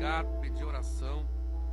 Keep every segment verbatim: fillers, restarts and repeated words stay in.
ligar, pedir oração.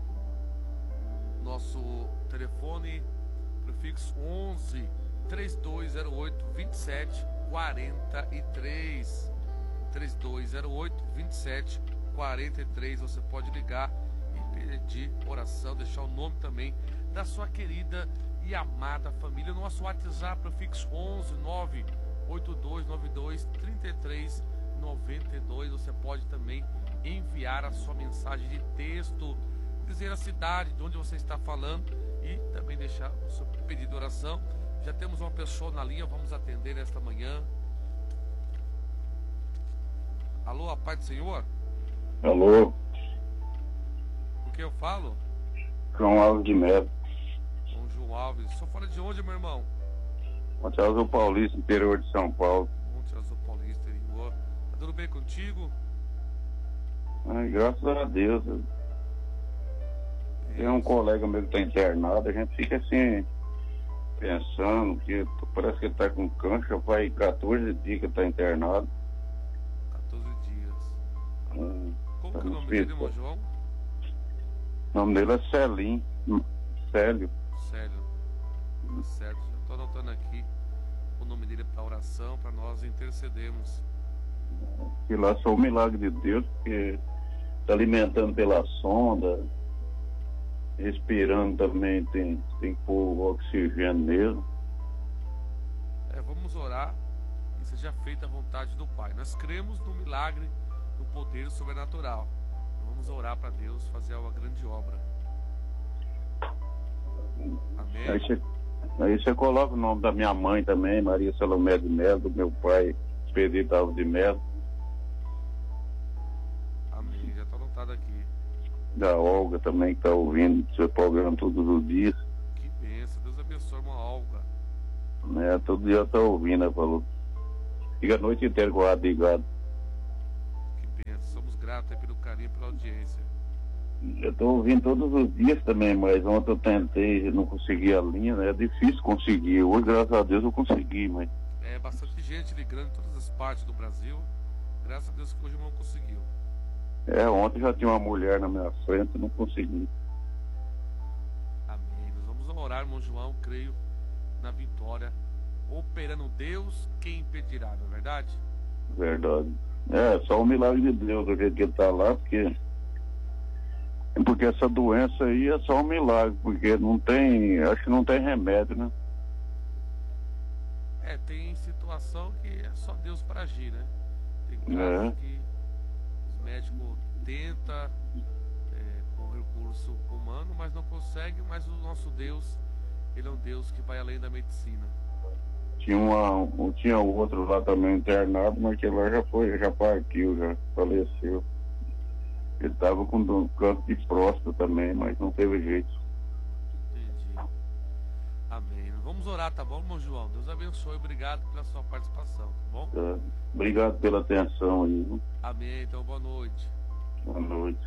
Nosso telefone prefixo onze, três dois zero oito, vinte e sete quarenta e três. três dois zero oito, vinte e sete quarenta e três. Você pode ligar e pedir oração, deixar o nome também da sua querida e amada família. Nosso WhatsApp prefixo onze, nove oito dois nove dois, três três nove dois. Você pode também enviar a sua mensagem de texto, dizer a cidade de onde você está falando e também deixar o seu pedido de oração. Já temos uma pessoa na linha, vamos atender esta manhã. Alô, a paz do Senhor? Alô? O que eu falo? João Alves de Melo. Bom, João Alves. Só fala de onde, meu irmão? Monte Azul Paulista, interior de São Paulo. Monte Azul Paulista, interior. Tá tudo bem contigo? Ai, graças a Deus. Tem um colega meu que está internado, a gente fica assim, pensando que parece que ele está com câncer, já faz quatorze dias que está internado. quatorze dias. Hum, Como tá que é o nome no dele, hospital. irmão João? O nome dele é Celim. Célio. Célio. Tá certo, já estou anotando aqui o nome dele para oração, para nós intercedermos. E lá só o milagre de Deus, porque está alimentando pela sonda, respirando também, tem, tem que pôr oxigênio mesmo. É, vamos orar e seja feita a vontade do Pai. Nós cremos no milagre, no poder sobrenatural. Vamos orar para Deus fazer uma grande obra. Amém? Aí você, aí você coloca o nome da minha mãe também, Maria Salomé de Melo, do meu pai, Pedrito Alves de Melo, Amém, já está anotado aqui. da Olga também, que está ouvindo seu programa todos os dias. Que bênção, Deus abençoe, irmã Olga. Né? Todo dia está ouvindo, ela falou. Fica a noite inteira com o rádio ligado. Que bênção, somos gratos aí pelo carinho, pela audiência. Eu estou ouvindo todos os dias também, mas ontem eu tentei, não consegui a linha, né? É difícil conseguir. Hoje, graças a Deus, eu consegui, mas... É bastante gente ligando em todas as partes do Brasil. Graças a Deus que hoje o irmão conseguiu. É, ontem já tinha uma mulher na minha frente, eu não consegui. Amém. Nós vamos orar, irmão João, creio na vitória. Operando Deus, quem impedirá, não é verdade? Verdade. É, só o milagre de Deus, do jeito que ele está lá, porque... Porque essa doença aí é só um milagre, porque não tem, acho que não tem remédio, né? É, tem situação que é só Deus para agir, né? Tem casos É. que os médicos tentam é, com recurso humano, mas não conseguem, mas o nosso Deus, ele é um Deus que vai além da medicina. Tinha uma, um- tinha outro lá também internado, mas que lá já foi, já partiu, já faleceu. Ele estava com do- câncer de próstata também, mas não teve jeito. Entendi. Amém. Vamos orar, tá bom, irmão João? Deus abençoe, obrigado pela sua participação, tá bom? Tá? Obrigado pela atenção aí, viu? Amém, então boa noite. Boa noite.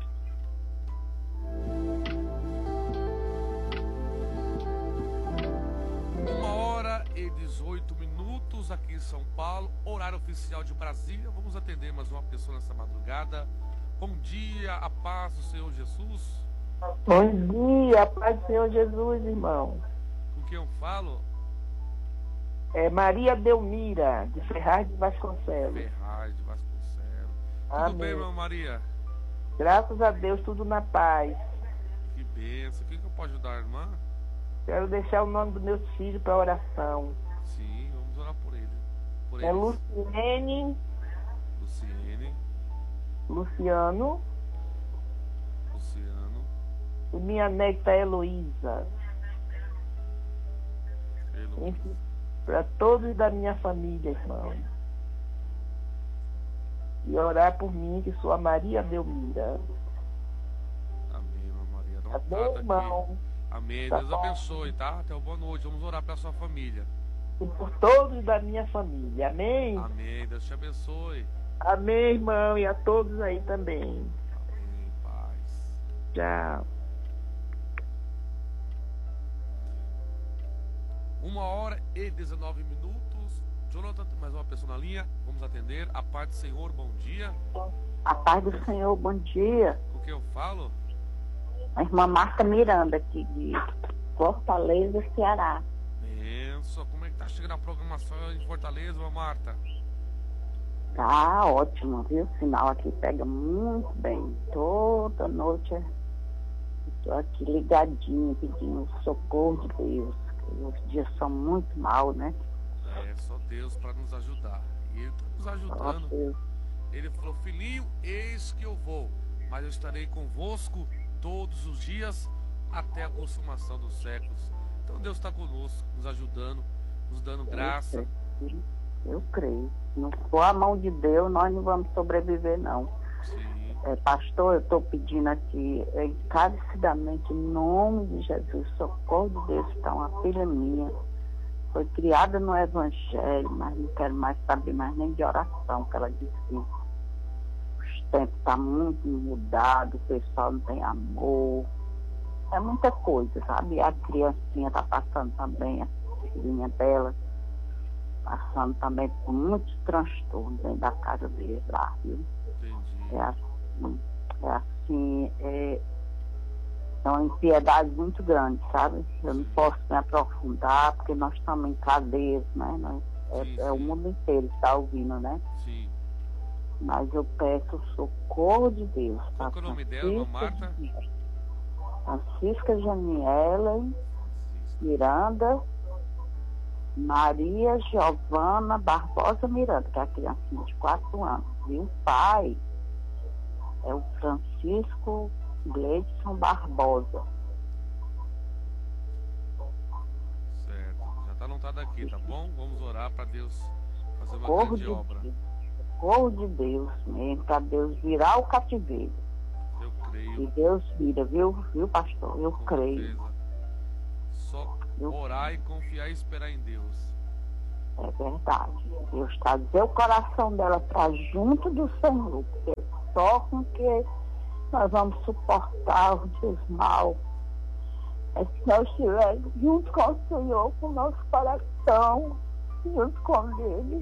Uma hora e dezoito minutos aqui em São Paulo, horário oficial de Brasília. Vamos atender mais uma pessoa nessa madrugada. Bom dia, a paz do Senhor Jesus. Bom dia, paz do Senhor Jesus, irmão. Com quem eu falo? É Maria Delmira, de Ferraz de Vasconcelos. Ferraz de Vasconcelos. Tudo Amém. bem, irmã Maria? Graças a Deus, tudo na paz. Que bênção. O que que eu posso ajudar, irmã? Quero deixar o nome do meu filho para oração. Sim, vamos orar por ele. Por É eles. Luciene, Luciene, Luciano Luciano, e minha neta Heloísa. Elo. Para todos da minha família, irmão. E orar por mim, que sou a Maria Delmira. Amém, irmã Maria. Tá bom, Anotado aqui. irmão? Amém. Tá Deus bom. abençoe, tá? Até uma boa noite. Vamos orar pela sua família. E por todos da minha família. Amém? Amém. Deus te abençoe. Amém, irmão, e a todos aí também. Amém. Paz. Tchau. Uma hora e dezenove minutos. Jonathan, mais uma pessoa na linha, vamos atender. A paz do Senhor, bom dia. A paz do Senhor, bom dia. Com quem eu falo? A irmã Marta Miranda, aqui de Fortaleza, Ceará. Benção, como é que tá chegando a programação em Fortaleza, irmã Marta? Tá ótimo, viu? O sinal aqui pega muito bem. Toda noite estou aqui ligadinho, pedindo socorro de Deus. Os dias são muito maus, né? É, só Deus para nos ajudar. E Ele está nos ajudando. Ele falou, filhinho, eis que eu vou, mas eu estarei convosco todos os dias até a consumação dos séculos. Então Deus está conosco, nos ajudando, nos dando graça. Eu creio. Eu creio. Se não for a mão de Deus, nós não vamos sobreviver, não. Sim. É, pastor, eu estou pedindo aqui, encarecidamente, em nome de Jesus, socorro de Deus, está uma filha minha. Foi criada no Evangelho, mas não quero mais saber mais nem de oração, que ela disse que os tempos estão muito mudados, o pessoal não tem amor. É muita coisa, sabe? E a criancinha está passando também, a filhinha dela, passando também por muitos transtornos dentro da casa deles lá, viu? Entendi. É assim, é assim, é, é uma impiedade muito grande, sabe? Eu não posso me aprofundar, porque nós estamos em cadeias, né? Nós, é, Sim, é o sim. mundo inteiro que está ouvindo, né? Sim. Mas eu peço o socorro de Deus. Qual que é o nome dela, irmã Marta? Francisca Janiela Miranda, Maria Giovana Barbosa Miranda, que é a criancinha de quatro anos. E o pai é o Francisco Gleidson Barbosa. Certo. Já está anotado aqui, tá bom? Vamos orar para Deus fazer uma Socorro grande de obra. Deus, socorro de Deus mesmo, para Deus virar o cativeiro. Eu creio. E Deus vira, viu, viu, pastor? Eu Com creio. certeza. Só Eu orar e confiar e esperar em Deus. É verdade. Deus trazer o coração dela para junto do Senhor, porque só com que nós vamos suportar os dias maus. É se nós estivermos junto com o Senhor, com o nosso coração, junto com Ele.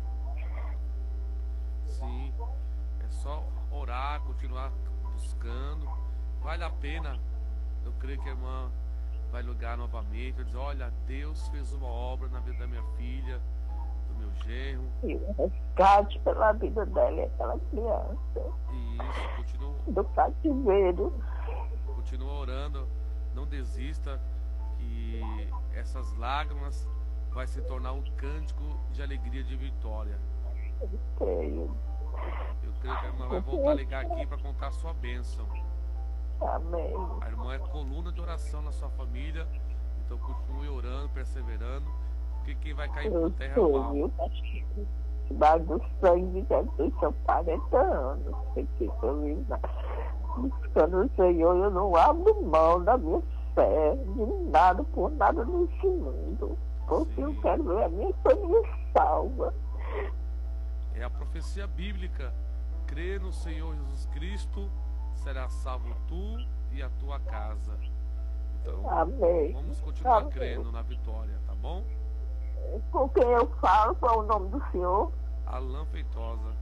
Sim. É só orar, continuar buscando. Vale a pena. Eu creio que a irmã vai ligar novamente, vai dizer, olha, Deus fez uma obra na vida da minha filha, do meu genro. E o resgate pela vida dela e aquela criança, E isso, continua, do cativeiro. continua orando, não desista, que essas lágrimas vai se tornar um cântico de alegria, de vitória. Eu creio. Eu creio que a irmã vai voltar a ligar aqui para contar a sua bênção. Amém. A irmã é coluna de oração na sua família, então continue orando, perseverando, porque quem vai cair por Eu terra é o sou, mal. viu, pastor? Mas do sangue de Jesus são quarenta anos. Sei que eu vivo buscando o Senhor, eu não abro mão da minha fé, de nada por nada nesse mundo. Porque Sim. eu quero ver a minha família salva. É a profecia bíblica. Crê no Senhor Jesus Cristo, será salvo tu e a tua casa. Então, Amém. vamos continuar Amém. crendo na vitória, tá bom? Com quem eu falo, qual é o nome do Senhor? Alain Feitosa.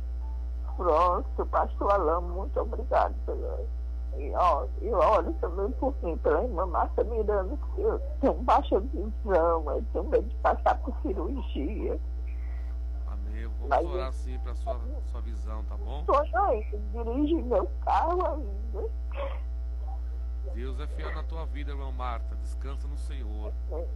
Pronto, pastor Alain, muito obrigado. Pela... E, ó, e olha também por mim, pela irmã Marta Miranda, que eu tenho baixa visão, eu tenho medo de passar por cirurgia. Amém. Vamos Mas orar eu- sim para sua sua visão, tá bom? Estou ainda, dirige meu carro ainda. Deus é fiel na tua vida, irmã Marta. Descansa no Senhor.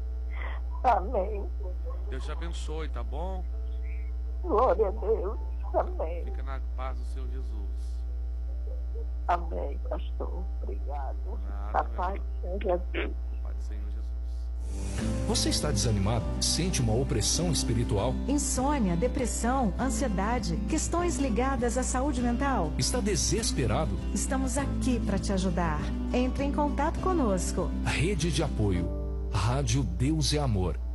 Amém. Deus te abençoe, tá bom? Glória a Deus. Amém. Fica na paz do Senhor Jesus. Amém, pastor. Obrigado. Nada, Da meu paz irmão. do Senhor Jesus. Pai do Senhor Jesus. Você está desanimado? Sente uma opressão espiritual? Insônia, depressão, ansiedade, questões ligadas à saúde mental? Está desesperado? Estamos aqui para te ajudar. Entre em contato conosco. Rede de apoio. Rádio Deus é Amor.